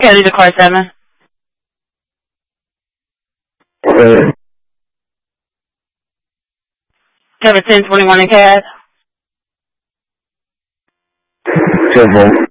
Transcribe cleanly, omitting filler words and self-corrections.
Kelly to car 7. 1721 in CAD. 顺风。